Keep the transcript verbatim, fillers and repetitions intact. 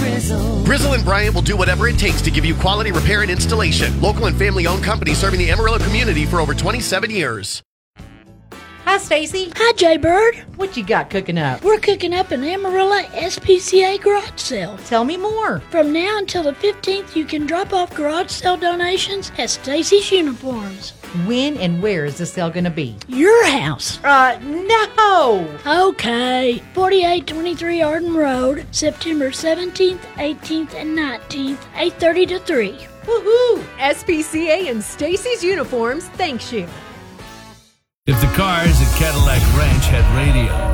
Brizzle. Brizzle and Bryant will do whatever it takes to give you quality repair and installation. Local and family-owned company serving the Amarillo community for over twenty-seven years. Hi, Stacy. Hi, Jay Bird. What you got cooking up? We're cooking up an Amarillo S P C A garage sale. Tell me more. From now until the fifteenth, you can drop off garage sale donations at Stacy's Uniforms. When and where is the sale going to be? Your house. Uh, no. Okay. forty-eight twenty-three Arden Road, September seventeenth, eighteenth, and nineteenth, eight thirty to three. Woohoo! S P C A and Stacy's Uniforms thanks you. If the cars at Cadillac Ranch had radio,